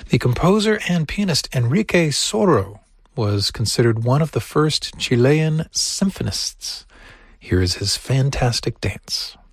The composer and pianist Enrique Soro was considered one of the first Chilean symphonists. Here is his fantastic dance.